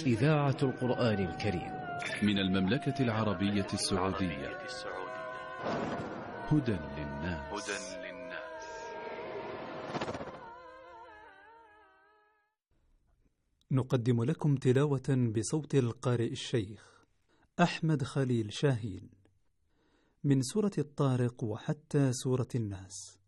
إذاعة القرآن الكريم من المملكة العربية السعودية. هدى للناس. نقدم لكم تلاوة بصوت القارئ الشيخ أحمد خليل شاهين من سورة الطارق وحتى سورة الناس.